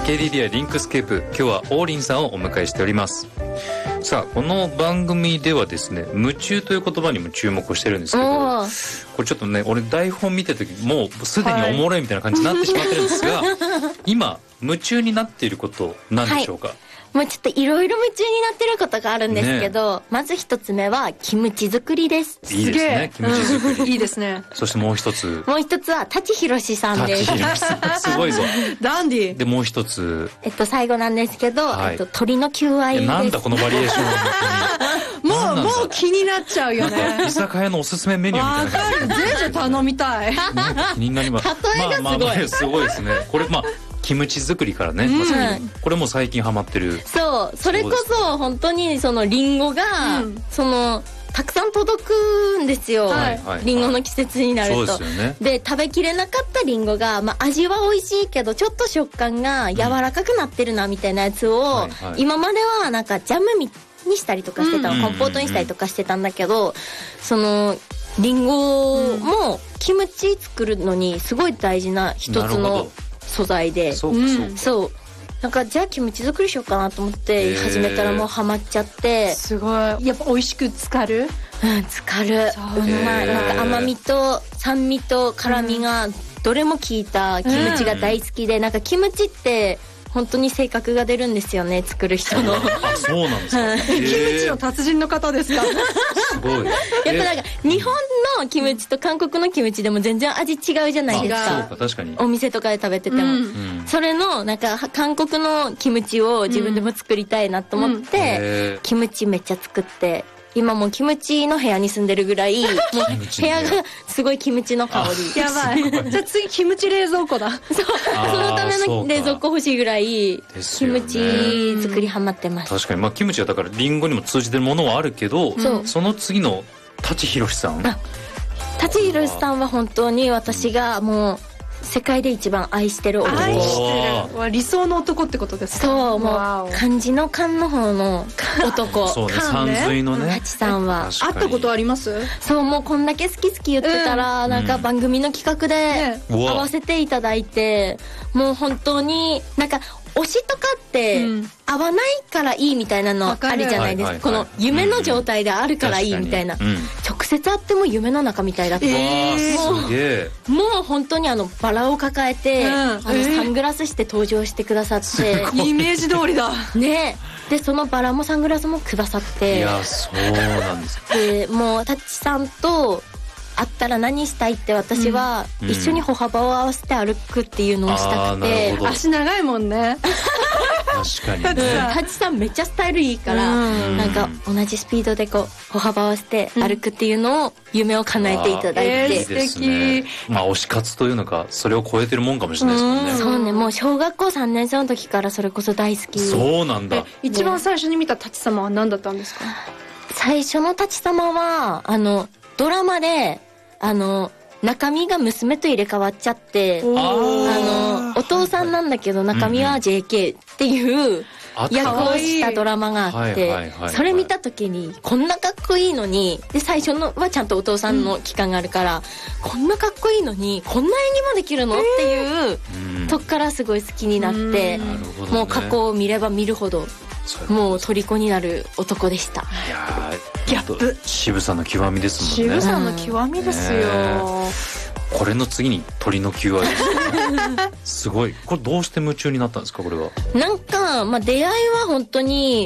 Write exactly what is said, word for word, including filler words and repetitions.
ケーディーディーアイ リンクスケープ、今日は王林さんをお迎えしております。さあこの番組ではですね、夢中という言葉にも注目してるんですけど、これちょっとね、俺台本見てる時もうすでにおもろいみたいな感じになってしまってるんですが、はい、今夢中になっていること何でしょうか？はい、 もうちょっといろいろ夢中になってることがあるんですけど、ね、まず一つ目はキムチ作りです。 いいですね、キムチ作り、 うん、いいですね。 そしてもう一つもう一つは舘ひろしさんです。 舘ひろしさんすごいぞダンディで、もう一つえっと最後なんですけど、はい、えっと鳥の求愛です。 なんだこのバリエーションもうもう気になっちゃうよね。 居酒屋のおすすめメニューみたいな感じ。 全部頼みたい。 気になります。 例えがすごい、 まあまあまあすごいですね。これまあキムチ作りからね、うん、これも最近ハマってる。 そう、それこそ本当にそのリンゴが、うん、そのたくさん届くんですよ、はいはいはい、リンゴの季節になると。そうですよね。で食べきれなかったリンゴが、まあ、味は美味しいけどちょっと食感が柔らかくなってるなみたいなやつを、うんはいはい、今まではなんかジャムにしたりとかしてたの、うん、コンポートにしたりとかしてたんだけど、そのリンゴもキムチ作るのにすごい大事な一つの素材で、 そうかそうか、 そうなんかじゃあキムチ作りしようかなと思って始めたらもうハマっちゃって。 すごいやっぱ美味しく浸かる。 うん浸かる。そう、まあ、なんか甘みと酸味と辛みがどれも効いたキムチが大好きで、うん、なんかキムチって本当に性格が出るんですよね、作る人の。 あ、そうなんですか。 キムチの達人の方ですか？ すごい。やっぱなんか日本のキムチと韓国のキムチでも全然味違うじゃないですか。 そうか、確かに。 お店とかで食べてても、うん、それのなんか韓国のキムチを自分でも作りたいなと思って、うん、キムチめっちゃ作って。今もうキムチの部屋に住んでるぐらい、もう部屋がすごいキムチの香り。 やばい。じゃあ次キムチ冷蔵庫だ。 そう。そのための冷蔵庫欲しいぐらい、キムチ作りハマってます。 確かに、まあキムチはだからリンゴにも通じてるものはあるけど、うん、その次の舘ひろしさん。 舘ひろしさんは本当に私がもう、世界で一番愛してる男。 愛してる。理想の男ってことですか？ そう、もう漢字の漢の方の男。 そうね、さんずいのね。 舘さんは会ったことあります？ そう、もうこんだけ好き好き言ってたら、うん、なんか番組の企画で会わせていただいて、うん、もう本当になんか推しとかって合わないからいいみたいなのあるじゃないですか。この夢の状態であるからいいみたいな、うんうん、直接会っても夢の中みたいだった、 えー、 もうすげえ。 もう本当にあのバラを抱えて、うん、あのサングラスして登場してくださって、 イメージ通りだね。でそのバラもサングラスもくださって、 いやそうなんですでもう舘さんと会ったら何したいって私は一緒に歩幅を合わせて歩くっていうのをしたくて、 うん、足長いもんね確かにね。 舘さんめっちゃスタイルいいから、うん、なんか同じスピードでこう歩幅を合わせて歩くっていうのを夢を叶えていただいて、うん、 いいですね。まあ推し活というのかそれを超えてるもんかもしれないですもんね。 うん、そうね、もう小学校さんねん生の時からそれこそ大好き。 そうなんだ。 一番最初に見た舘様は何だったんですか？ 最初の舘様はあのドラマであの中身が娘と入れ替わっちゃって、あのお父さんなんだけど中身は ジェーケー っていう役をしたドラマがあって、それ見た時にこんなかっこいいのに、で最初のはちゃんとお父さんの期間があるから、うん、こんなかっこいいのにこんな演技もできるのっていうとこからすごい好きになって、うん、もう過去を見れば見るほどもう虜になる男でした。 いやギャップ渋さの極みですもんね。 渋さの極みですよ、ね、 これの次に鳥の求愛ですすごい。これどうして夢中になったんですか？これはなんか、まあ、出会いは本当に